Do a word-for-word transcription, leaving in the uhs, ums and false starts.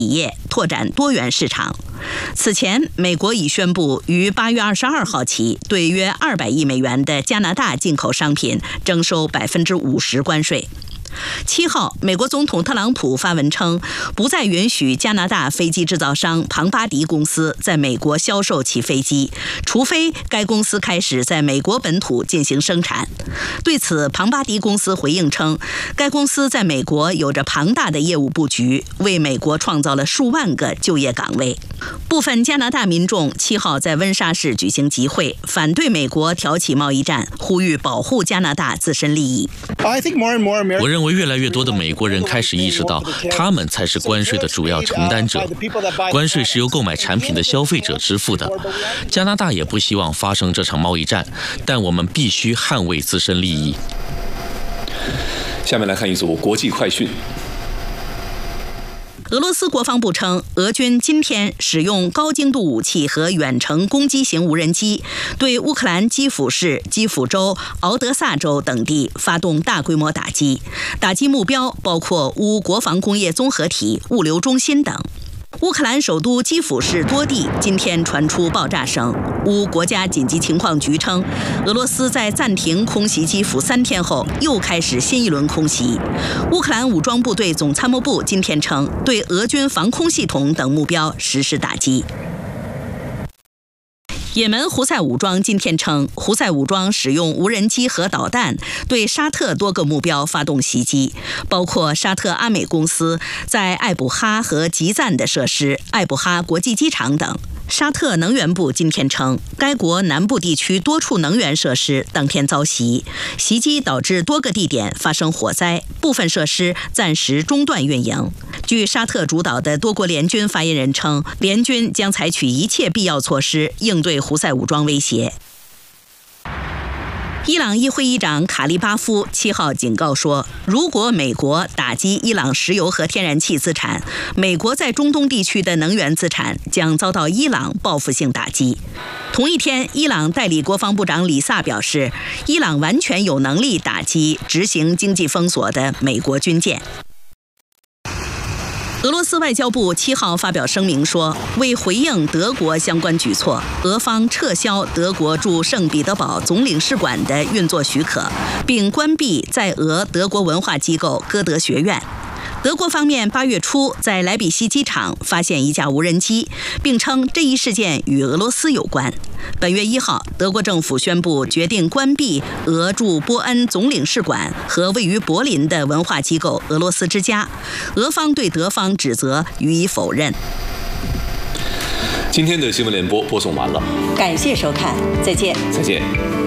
企业拓展多元市场。此前，美国已宣布于八月二十二号起，对约二百亿美元的加拿大进口商品征收百分之五十关税。七号，美国总统特朗普发文称，不再允许加拿大飞机制造商庞巴迪公司在美国销售其飞机，除非该公司开始在美国本土进行生产。对此，庞巴迪公司回应称，该公司在美国有着庞大的业务布局，为美国创造了数万个就业岗位。部分加拿大民众七号在温莎市举行集会，反对美国挑起贸易战，呼吁保护加拿大自身利益。 我认为越来越多的美国人开始意识到，他们才是关税的主要承担者。关税是由购买产品的消费者支付的。加拿大也不希望发生这场贸易战，但我们必须捍卫自身利益。 下面来看一组国际快讯。 俄罗斯国防部称，俄军今天使用高精度武器和远程攻击型无人机，对乌克兰基辅市、基辅州、敖德萨州等地发动大规模打击，打击目标包括乌国防工业综合体、物流中心等。乌克兰首都基辅市多地今天传出爆炸声。乌国家紧急情况局称，俄罗斯在暂停空袭基辅三天后，又开始新一轮空袭。乌克兰武装部队总参谋部今天称，对俄军防空系统等目标实施打击。也门胡塞武装今天称，胡塞武装使用无人机和导弹对沙特多个目标发动袭击，包括沙特阿美公司在艾卜哈和吉赞的设施、艾卜哈国际机场等。沙特能源部今天称，该国南部地区多处能源设施当天遭袭，袭击导致多个地点发生火灾，部分设施暂时中断运营。据沙特主导的多国联军发言人称，联军将采取一切必要措施应对胡塞武装威胁。伊朗议会议长卡利巴夫七号警告说，如果美国打击伊朗石油和天然气资产，美国在中东地区的能源资产将遭到伊朗报复性打击。同一天，伊朗代理国防部长里萨表示，伊朗完全有能力打击执行经济封锁的美国军舰。俄罗斯外交部七号发表声明说，为回应德国相关举措，俄方撤销德国驻圣彼得堡总领事馆的运作许可，并关闭在俄德国文化机构歌德学院。德国方面八月初在莱比锡机场发现一架无人机，并称这一事件与俄罗斯有关。本月一号，德国政府宣布决定关闭俄驻波恩总领事馆和位于柏林的文化机构俄罗斯之家。俄方对德方指责予以否认。 今天的新闻联播播送完了， 感谢收看，再见。 再见。